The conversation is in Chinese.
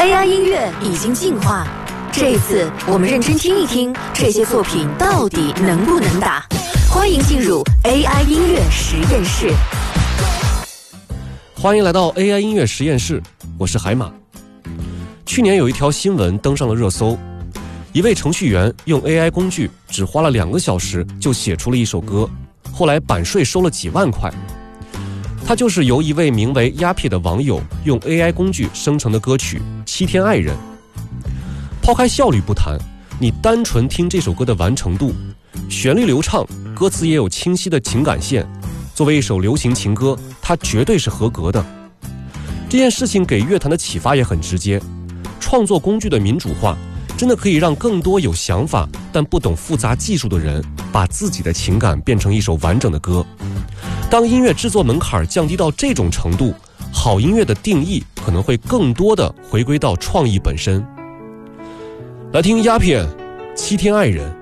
AI 音乐已经进化，这一次我们认真听一听这些作品到底能不能打。欢迎进入 AI 音乐实验室。 欢迎来到 AI 音乐实验室，我是海马。去年有一条新闻登上了热搜，一位程序员用 AI 工具只花了2个小时就写出了一首歌，后来版税收了几万块。他就是由一位名为鸦片的网友用 AI 工具生成的歌曲《7天爱人》。抛开效率不谈，你单纯听这首歌的完成度，旋律流畅，歌词也有清晰的情感线，作为一首流行情歌，它绝对是合格的。这件事情给乐坛的启发也很直接，创作工具的民主化真的可以让更多有想法但不懂复杂技术的人把自己的情感变成一首完整的歌。当音乐制作门槛降低到这种程度，好音乐的定义可能会更多的回归到创意本身。来听鸦片《7天爱人》。